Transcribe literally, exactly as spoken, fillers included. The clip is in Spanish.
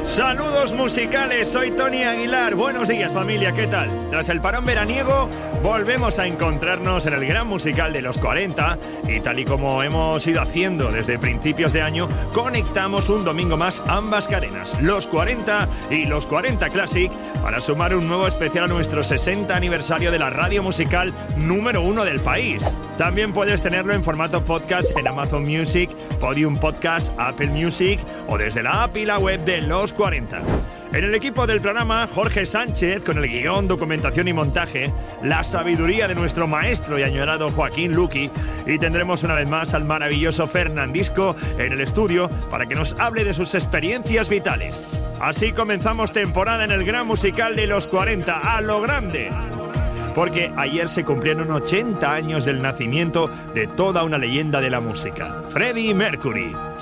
Saludos musicales, soy Tony Aguilar. Buenos días, familia, ¿qué tal? Tras el parón veraniego, volvemos a encontrarnos en el gran musical de los cuarenta y tal y como hemos ido haciendo desde principios de año, conectamos un domingo más ambas cadenas, los cuarenta y los cuarenta Classic, para sumar un nuevo especial a nuestro sesenta aniversario de la radio musical número uno del país. También puedes tenerlo en formato podcast en Amazon Music, Podium Podcast, Apple Music o desde la app y la web de Los cuarenta. En el equipo del programa, Jorge Sánchez, con el guión, documentación y montaje, la sabiduría de nuestro maestro y añorado Joaquín Luqui, y tendremos una vez más al maravilloso Fernandisco en el estudio para que nos hable de sus experiencias vitales. Así comenzamos temporada en el gran musical de los cuarenta, a lo grande. Porque ayer se cumplieron ochenta años del nacimiento de toda una leyenda de la música, Freddie Mercury.